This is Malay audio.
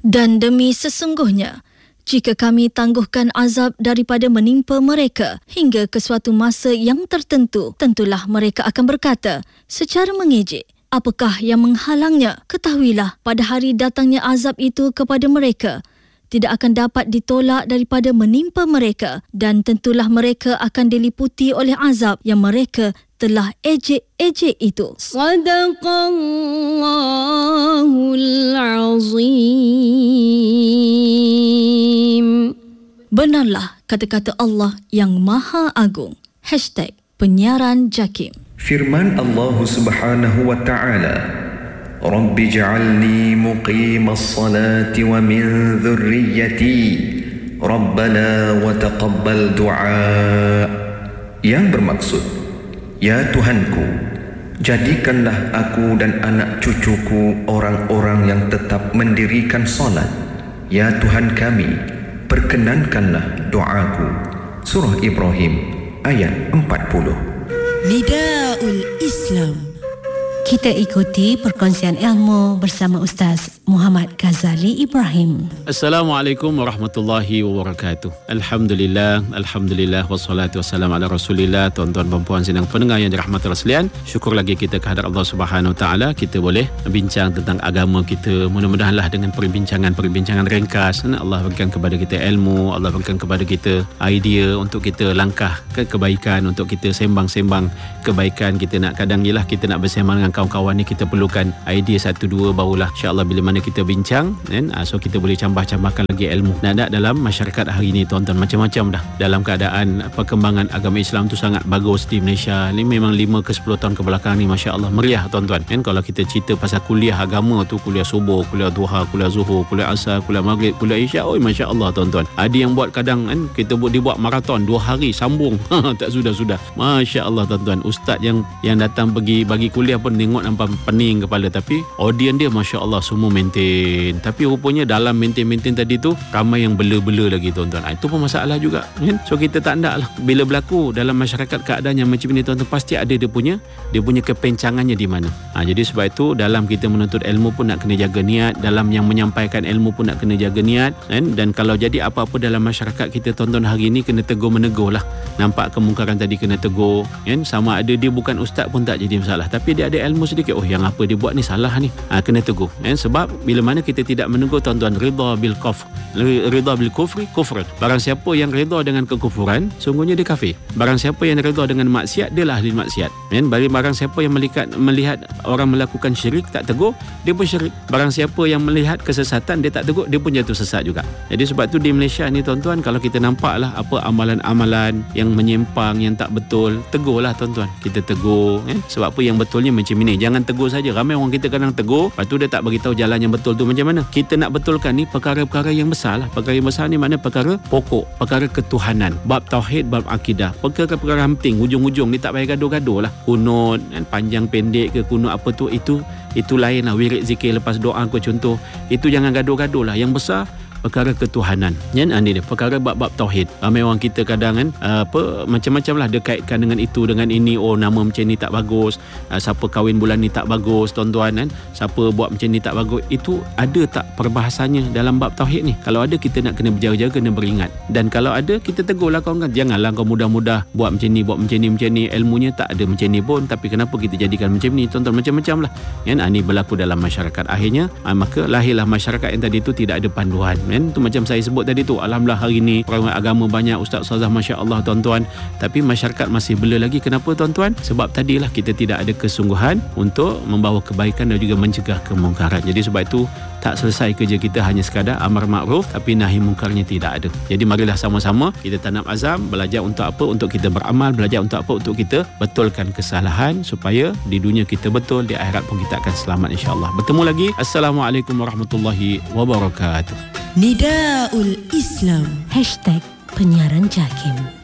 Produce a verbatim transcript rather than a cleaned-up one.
Dan demi sesungguhnya, jika kami tangguhkan azab daripada menimpa mereka hingga ke suatu masa yang tertentu, tentulah mereka akan berkata secara mengejek, apakah yang menghalangnya? Ketahuilah, pada hari datangnya azab itu kepada mereka, tidak akan dapat ditolak daripada menimpa mereka, dan tentulah mereka akan diliputi oleh azab yang mereka telah ejek-ejek itu. Sadaqallahul azim. Benarlah kata-kata Allah yang Maha Agung. Hashtag Penyiaran Jakim. Firman Allah Subhanahu wa Ta'ala, Rabbi ja'alni muqimas salati wa min dhurriyyati Rabbana wa taqabbal du'a. Yang bermaksud, ya Tuhanku, jadikanlah aku dan anak cucuku orang-orang yang tetap mendirikan solat. Ya Tuhan kami, perkenankanlah doaku. Surah Ibrahim ayat empat puluh. Nidaul Islam. Kita ikuti perkongsian ilmu bersama Ustaz Muhammad Ghazali Ibrahim. Assalamualaikum warahmatullahi wabarakatuh. Alhamdulillah, Alhamdulillah, wassalatu wassalamu ala rasulillah. Tuan-tuan dan puan sidang pendengar yang dirahmati Allah sekalian, syukur lagi kita kehadrat Allah Subhanahu Wa Taala, kita boleh bincang tentang agama kita. Mudah-mudahanlah dengan perbincangan-perbincangan ringkas, Allah berikan kepada kita ilmu, Allah berikan kepada kita idea untuk kita langkah ke kebaikan, untuk kita sembang-sembang kebaikan. Kita nak, kadang ialah kita nak bersembang dengan kawan-kawan ni, kita perlukan idea satu dua, barulah insya-Allah bila mana kita bincang kan, so kita boleh cambah-cambahkan lagi ilmu. Dan ada dalam masyarakat hari ini tuan-tuan, macam-macam dah dalam keadaan perkembangan agama Islam tu sangat bagus di Malaysia. Ini memang lima ke sepuluh tahun ke belakang ni masya-Allah meriah tuan-tuan kan. Kalau kita cerita pasal kuliah agama tu, kuliah subuh, kuliah duha, kuliah zuhur, kuliah asar, kuliah maghrib, kuliah isyak, oi masya-Allah tuan-tuan. Ada yang buat kadang kan, kita buat dibuat maraton dua hari sambung tak sudah-sudah. Masya-Allah tuan-tuan, ustaz yang yang datang pergi bagi kuliah pun tengok nampak pening kepala, tapi audien dia masya-Allah semua maintain. Tapi rupanya dalam maintain-maintain tadi tu ramai yang bela-bela lagi tuan-tuan. Ha, itu pun masalah juga kan? So kita tak nak lah bila berlaku dalam masyarakat keadaan yang macam ni tuan-tuan, pasti ada dia punya dia punya kepencangannya di mana. Ha, jadi sebab itu dalam kita menuntut ilmu pun nak kena jaga niat, dalam yang menyampaikan ilmu pun nak kena jaga niat kan? Dan kalau jadi apa-apa dalam masyarakat kita tuan-tuan hari ni, kena tegur menegur lah. Nampak kemungkaran tadi kena tegur kan? Sama ada dia bukan ustaz pun tak jadi masalah, tapi dia ada ilmu sedikit, oh yang apa dia buat ni salah ni, ha, kena tegur kan? Sebab bila mana kita tidak menegur tuan-tuan, ridha bil kufr, ridha bil kufri kufr. Barang siapa yang ridha dengan kekufuran, sungguhnya dia kafir. Barang siapa yang ridha dengan maksiat, dia lah ahli maksiat kan? Barang siapa yang melihat, melihat orang melakukan syirik tak tegur, dia pun syirik. Barang siapa yang melihat kesesatan, dia tak tegur, dia pun jatuh sesat juga. Jadi sebab tu di Malaysia ni tuan-tuan, kalau kita nampaklah apa amalan-amalan yang menyimpang, yang tak betul, tegurlah tuan-tuan. Kita tegur kan? Sebab apa yang betulnya macam ini. Jangan tegur saja. Ramai orang kita kadang tegur, lepas tu dia tak bagi tahu jalan yang betul tu macam mana. Kita nak betulkan ni perkara-perkara yang besar lah. Perkara yang besar ni maknanya perkara pokok, perkara ketuhanan, bab tauhid, bab akidah, perkara-perkara penting. Hujung-hujung ni tak payah gaduh-gaduh lah. Kunut kan, panjang pendek ke kunut apa tu, itu itu lain lah. Wirid zikir lepas doa ke contoh, itu jangan gaduh-gaduh lah. Yang besar perkara ketuhanan kan, ini dia perkara bab-bab tauhid. Ramai orang kita kadang kan apa macam-macam lah dia kaitkan dengan itu dengan ini. Oh nama macam ni tak bagus, uh, siapa kahwin bulan ni tak bagus tuan-tuan kan, siapa buat macam ni tak bagus. Itu ada tak perbahasannya dalam bab tauhid ni? Kalau ada, kita nak kena berjaga-jaga, kena beringat. Dan kalau ada, kita tegurlah kawan-kawan, janganlah kau mudah-mudah buat macam ni, buat macam ni, macam ni, ilmunya tak ada macam ni pun, tapi kenapa kita jadikan macam ni tuan-tuan? Macam-macam lah kan. Ini berlaku dalam masyarakat. Akhirnya uh, maka lahirlah masyarakat yang tadi tu tidak ada panduan kan. Tu macam saya sebut tadi tu, alhamdulillah hari ni orang agama banyak, ustaz-ustazah masya-Allah tuan-tuan, tapi masyarakat masih bela lagi. Kenapa tuan-tuan? Sebab tadilah kita tidak ada kesungguhan untuk membawa kebaikan dan juga mencegah kemungkaran. Jadi sebab itu tak selesai kerja kita hanya sekadar amar makruf, tapi nahi mungkarnya tidak ada. Jadi marilah sama-sama kita tanam azam, belajar untuk apa? Untuk kita beramal, belajar untuk apa? Untuk kita betulkan kesalahan, supaya di dunia kita betul, di akhirat pun kita akan selamat insya-Allah. Bertemu lagi. Assalamualaikum warahmatullahi wabarakatuh. Nidaul Islam. Hashtag Penyiaran Jakim.